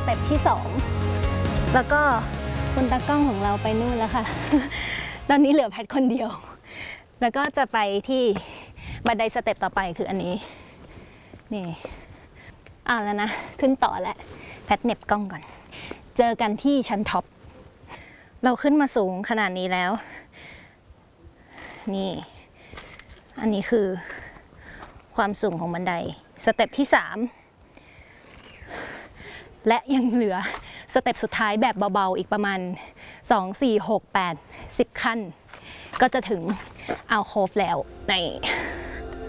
เต็ปที่2แล้วก็คุณตากล้องของเราไปนู่นแล้วค่ะ ตอนนี้เหลือแพทคนเดียวแล้วก็จะไปที่บันไดสเต็ปต่อไปคืออันนี้นี่แล้วนะขึ้นต่อแล้วแพทเน็บกล้องก่อนเจอกันที่ชั้นท็อปเราขึ้นมาสูงขนาดนี้แล้วนี่อันนี้คือความสูงของบันไดสเต็ปที่3และยังเหลือสเต็ปสุดท้ายแบบเบาๆอีกประมาณ2 4 6 8 10ขั้นก็จะถึงอัลโคฟแล้วใน